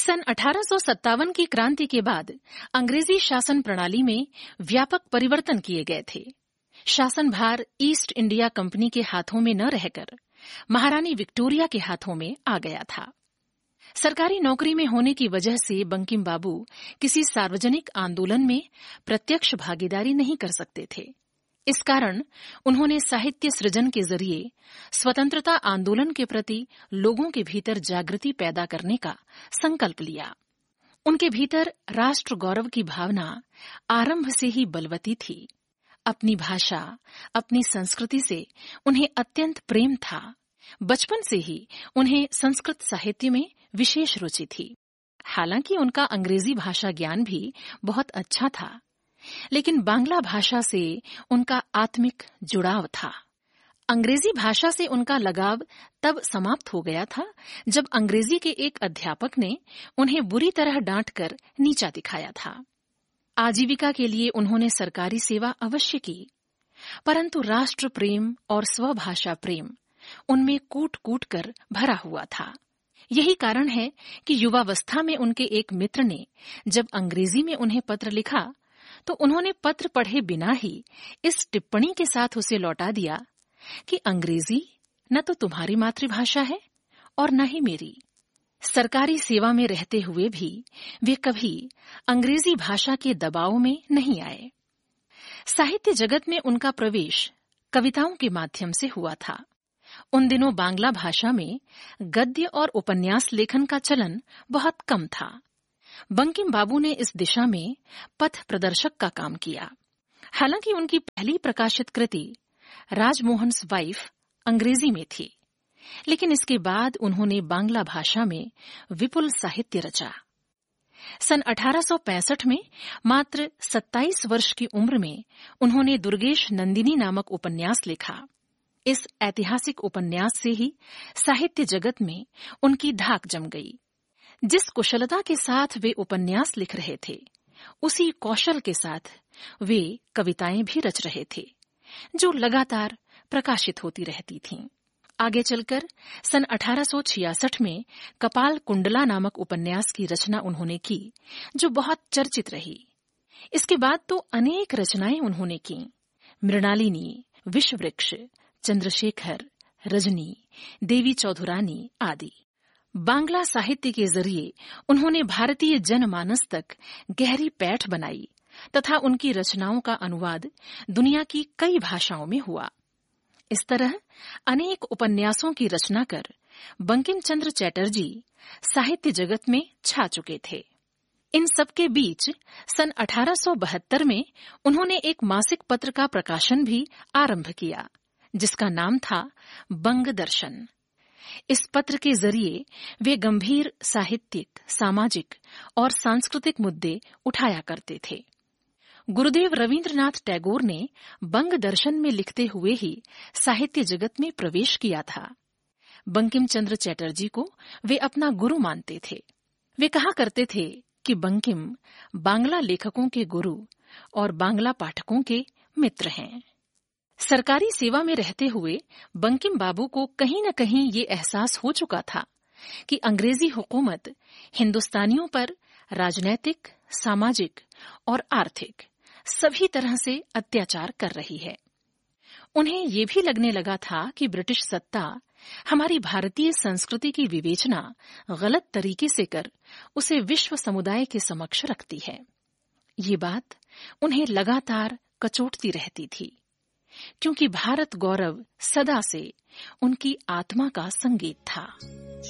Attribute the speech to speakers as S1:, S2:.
S1: सन 1857 की क्रांति के बाद अंग्रेजी शासन प्रणाली में व्यापक परिवर्तन किए गए थे। शासन भार ईस्ट इंडिया कंपनी के हाथों में न रहकर महारानी विक्टोरिया के हाथों में आ गया था। सरकारी नौकरी में होने की वजह से बंकिम बाबू किसी सार्वजनिक आंदोलन में प्रत्यक्ष भागीदारी नहीं कर सकते थे। इस कारण उन्होंने साहित्य सृजन के जरिए स्वतंत्रता आंदोलन के प्रति लोगों के भीतर जागृति पैदा करने का संकल्प लिया। उनके भीतर राष्ट्र गौरव की भावना आरंभ से ही बलवती थी। अपनी भाषा, अपनी संस्कृति से उन्हें अत्यंत प्रेम था। बचपन से ही उन्हें संस्कृत साहित्य में विशेष रुचि थी। हालांकि उनका अंग्रेजी भाषा ज्ञान भी बहुत अच्छा था, लेकिन बांग्ला भाषा से उनका आत्मिक जुड़ाव था। अंग्रेजी भाषा से उनका लगाव तब समाप्त हो गया था जब अंग्रेजी के एक अध्यापक ने उन्हें बुरी तरह डांटकर नीचा दिखाया था। आजीविका के लिए उन्होंने सरकारी सेवा अवश्य की, परंतु राष्ट्र प्रेम और स्वभाषा प्रेम उनमें कूट-कूट कर भरा हुआ था। यही कारण है कि युवावस्था में उनके एक मित्र ने जब अंग्रेजी में उन्हें पत्र लिखा तो उन्होंने पत्र पढ़े बिना ही इस टिप्पणी के साथ उसे लौटा दिया कि अंग्रेजी न तो तुम्हारी मातृभाषा है और न ही मेरी। सरकारी सेवा में रहते हुए भी वे कभी अंग्रेजी भाषा के दबाव में नहीं आए। साहित्य जगत में उनका प्रवेश कविताओं के माध्यम से हुआ था। उन दिनों बांग्ला भाषा में गद्य और उपन्यास लेखन का चलन बहुत कम था। बंकिम बाबू ने इस दिशा में पथ प्रदर्शक का काम किया। हालांकि उनकी पहली प्रकाशित कृति राजमोहन्स वाइफ अंग्रेजी में थी, लेकिन इसके बाद उन्होंने बांग्ला भाषा में विपुल साहित्य रचा। सन 1865 में मात्र 27 वर्ष की उम्र में उन्होंने दुर्गेश नंदिनी नामक उपन्यास लिखा। इस ऐतिहासिक उपन्यास से ही साहित्य जगत में उनकी धाक जम गई। जिस कुशलता के साथ वे उपन्यास लिख रहे थे, उसी कौशल के साथ वे कविताएं भी रच रहे थे, जो लगातार प्रकाशित होती रहती थीं। आगे चलकर सन 1866 में कपाल कुंडला नामक उपन्यास की रचना उन्होंने की, जो बहुत चर्चित रही। इसके बाद तो अनेक रचनाएं उन्होंने की। मृणालिनी, विषवृक्ष, चंद्रशेखर, रजनी, देवी चौधुरानी आदि। बांग्ला साहित्य के जरिए उन्होंने भारतीय जनमानस तक गहरी पैठ बनाई तथा उनकी रचनाओं का अनुवाद दुनिया की कई भाषाओं में हुआ। इस तरह अनेक उपन्यासों की रचना कर बंकिम चंद्र चटर्जी साहित्य जगत में छा चुके थे। इन सबके बीच सन 1872 में उन्होंने एक मासिक पत्र का प्रकाशन भी आरंभ किया, जिसका नाम था बंग दर्शन। इस पत्र के जरिए वे गंभीर साहित्यिक, सामाजिक और सांस्कृतिक मुद्दे उठाया करते थे। गुरुदेव रवींद्रनाथ टैगोर ने बंग दर्शन में लिखते हुए ही साहित्य जगत में प्रवेश किया था। बंकिम चंद्र चटर्जी को वे अपना गुरु मानते थे। वे कहा करते थे कि बंकिम बांग्ला लेखकों के गुरु और बांग्ला पाठकों के मित्र हैं। सरकारी सेवा में रहते हुए बंकिम बाबू को कहीं न कहीं ये एहसास हो चुका था कि अंग्रेजी हुकूमत हिंदुस्तानियों पर राजनैतिक, सामाजिक और आर्थिक सभी तरह से अत्याचार कर रही है। उन्हें ये भी लगने लगा था कि ब्रिटिश सत्ता हमारी भारतीय संस्कृति की विवेचना गलत तरीके से कर उसे विश्व समुदाय के समक्ष रखती है। ये बात उन्हें लगातार कचोटती रहती थी, क्योंकि भारत गौरव सदा से उनकी आत्मा का संगीत था।